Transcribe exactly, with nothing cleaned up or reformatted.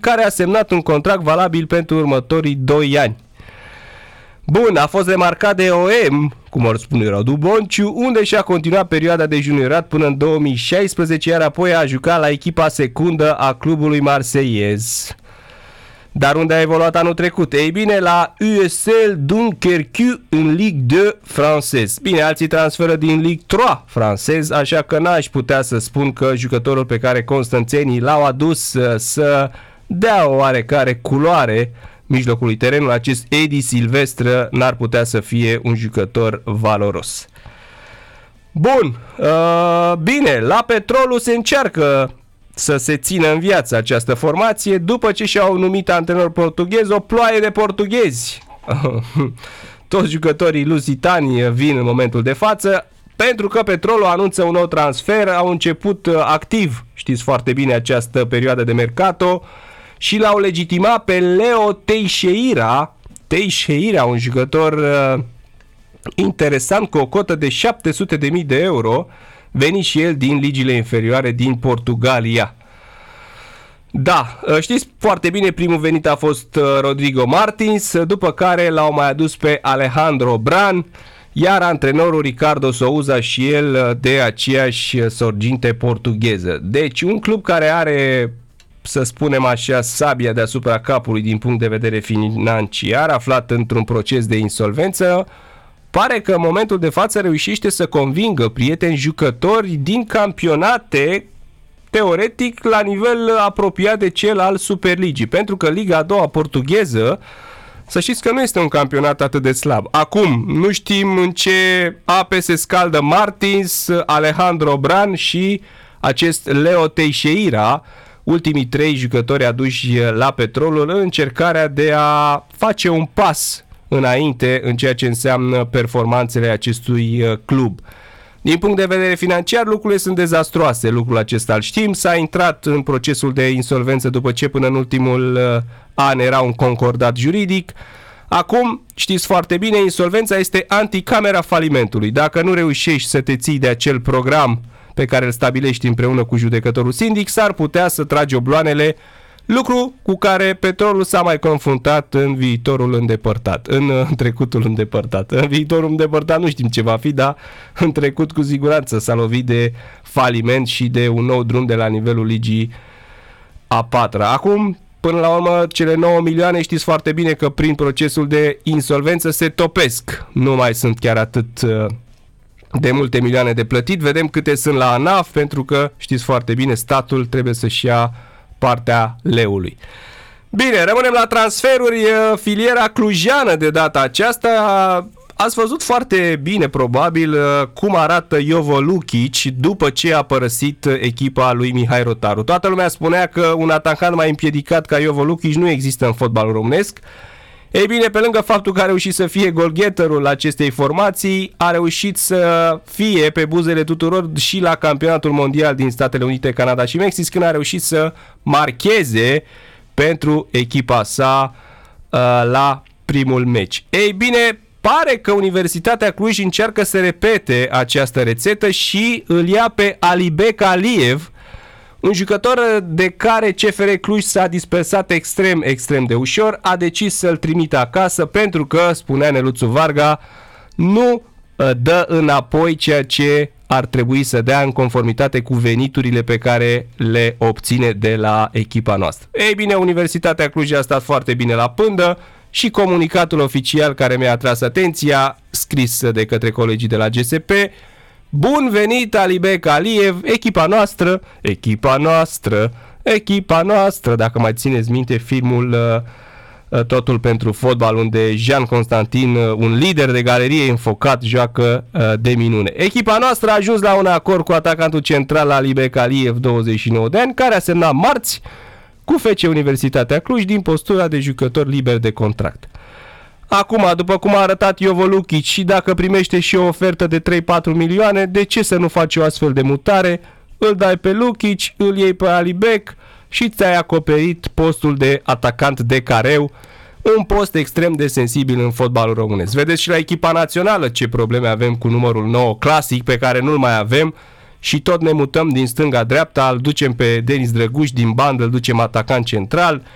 care a semnat un contract valabil pentru următorii doi ani. Bun, a fost remarcat de O M, cum ar spune Radu Bonciu, unde și-a continuat perioada de juniorat până în două mii șaisprezece, iar apoi a jucat la echipa secundă a clubului marseiez. Dar unde a evoluat anul trecut? Ei bine, la U S L Dunkerque în Ligue doi francez. Bine, alții transferă din Ligue trei francez, așa că n-aș putea să spun că jucătorul pe care constanțenii l-au adus să dea o oarecare culoare mijlocului terenului, acest Edi Silvestre, n-ar putea să fie un jucător valoros. Bun, uh, bine, la Petrolul se încearcă să se țină în viață această formație după ce și-au numit antrenor portughez o ploaie de portughezi. Toți jucătorii lusitani vin în momentul de față pentru că Petrolul anunță un nou transfer, au început activ, știți foarte bine, această perioadă de mercato și l-au legitimat pe Leo Teixeira, Teixeira, un jucător uh, interesant cu o cotă de șapte sute de mii de euro, venit și el din ligile inferioare din Portugalia. Da, știți foarte bine, primul venit a fost Rodrigo Martins, după care l-au mai adus pe Alejandro Bran, iar antrenorul Ricardo Souza și el de aceeași sorginte portugheză. Deci un club care are, să spunem așa, sabia deasupra capului din punct de vedere financiar, aflat într-un proces de insolvență, pare că în momentul de față reușește să convingă prieteni jucători din campionate teoretic la nivel apropiat de cel al Superligii, pentru că Liga a doua portugheză, să știți că nu este un campionat atât de slab. Acum, nu știm în ce ape se scaldă Martins, Alejandro Bran și acest Leo Teixeira, ultimii trei jucători aduși la Petrolul în încercarea de a face un pas înainte în ceea ce înseamnă performanțele acestui club. Din punct de vedere financiar, lucrurile sunt dezastroase, lucrul acesta îl știm. S-a intrat în procesul de insolvență după ce până în ultimul an era un concordat juridic. Acum, știți foarte bine, insolvența este anticamera falimentului. Dacă nu reușești să te ții de acel program pe care îl stabilești împreună cu judecătorul sindic, s-ar putea să tragi obloanele, lucru cu care Petrolul s-a mai confruntat în viitorul îndepărtat, în, în trecutul îndepărtat. În viitorul îndepărtat nu știm ce va fi, dar în trecut cu siguranță s-a lovit de faliment și de un nou drum de la nivelul ligii a patra. Acum, până la urmă, cele nouă milioane știți foarte bine că prin procesul de insolvență se topesc. Nu mai sunt chiar atât de multe milioane de plătit. Vedem câte sunt la ANAF, pentru că știți foarte bine, statul trebuie să-și ia partea leului. Bine, rămânem la transferuri. Filiera clujană de data aceasta. Ați văzut foarte bine, probabil, cum arată Jovo Lukic după ce a părăsit echipa lui Mihai Rotaru. Toată lumea spunea că un atacant mai împiedicat ca Jovo Lukic nu există în fotbalul românesc. Ei bine, pe lângă faptul că a reușit să fie golgheterul acestei formații, a reușit să fie pe buzele tuturor și la campionatul mondial din Statele Unite, Canada și Mexic, când a reușit să marcheze pentru echipa sa uh, la primul meci. Ei bine, pare că Universitatea Cluj încearcă să repete această rețetă și îl ia pe Alibek Aliev, un jucător de care C F R Cluj s-a dispersat extrem, extrem de ușor, a decis să-l trimită acasă pentru că, spunea Neluțu Varga, nu dă înapoi ceea ce ar trebui să dea în conformitate cu veniturile pe care le obține de la echipa noastră. Ei bine, Universitatea Cluj a stat foarte bine la pândă și comunicatul oficial care mi-a atras atenția, scris de către colegii de la G S P: bun venit, Alibek Aliev, echipa noastră, echipa noastră, echipa noastră, dacă mai țineți minte filmul uh, Totul pentru fotbal, unde Jean Constantin, uh, un lider de galerie înfocat, joacă uh, de minune. Echipa noastră a ajuns la un acord cu atacantul central Alibek Aliev, douăzeci și nouă de ani, care a semnat marți cu F C Universitatea Cluj din postura de jucător liber de contract. Acum, după cum a arătat Jovo Lukic, și dacă primește și o ofertă de trei patru milioane, de ce să nu faci o astfel de mutare? Îl dai pe Lukic, îl iei pe Alibek și ți-ai acoperit postul de atacant de careu, un post extrem de sensibil în fotbalul românesc. Vedeți și la echipa națională ce probleme avem cu numărul nouă clasic, pe care nu-l mai avem, și tot ne mutăm din stânga-dreapta, îl ducem pe Denis Drăguș din bandă, îl ducem atacant central,